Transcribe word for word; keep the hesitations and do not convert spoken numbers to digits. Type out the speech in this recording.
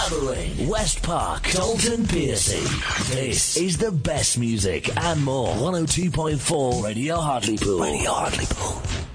Rotherham, West Park, Dalton Piercy. This is the best music and more. one oh two point four Radio Hartlepool. Radio Hartlepool.